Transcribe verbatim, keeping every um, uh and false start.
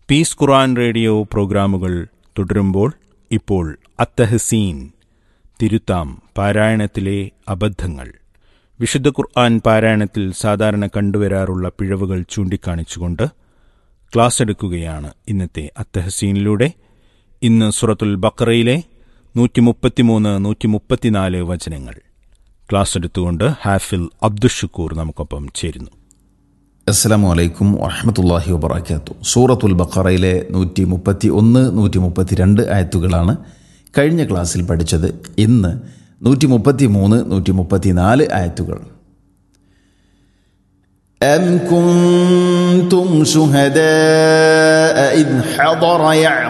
Piece ഖുർആൻ radio പ്രോഗ്രാമുകൾ തുടരുമ്പോൾ ഇപ്പോൾ അത്തഹ്സീൻ, തിരുത്താം പാരായണത്തിലെ അബദ്ധങ്ങൾ. വിശുദ്ധ ഖുർആൻ പാരായണത്തിൽ സാധാരണ കണ്ടുവരാറുള്ള പിഴവുകൾ ചൂണ്ടിക്കാണിച്ചുകൊണ്ട് ക്ലാസ് എടുക്കുകയാണ് ഇന്നത്തെ അത്തഹ്സീനിലൂടെ. ഇന്ന് സൂറത്തുൽ ബഖറയിലെ നൂറ്റി മുപ്പത്തിമൂന്ന് നൂറ്റി മുപ്പത്തിനാല് വചനങ്ങൾ ക്ലാസ് എടുത്തുകൊണ്ട് ഹാഫിൽ അബ്ദുഷുക്കൂർ നമുക്കൊപ്പം ചേരുന്നു. അസ്സലാമു അലൈക്കും വറഹ്മത്തുള്ളാഹി വബറകാതുഹു. സൂറത്തുൽ ബഖറയിലെ നൂറ്റി മുപ്പത്തി ഒന്ന് നൂറ്റി മുപ്പത്തി രണ്ട് ആയത്തുകളാണ് കഴിഞ്ഞ ക്ലാസ്സിൽ പഠിച്ചത്. ഇന്ന് നൂറ്റി മുപ്പത്തി മൂന്ന് നൂറ്റി മുപ്പത്തി നാല് ആയത്തുകൾ. أم كنتم شهداء إذ حضر يعقوب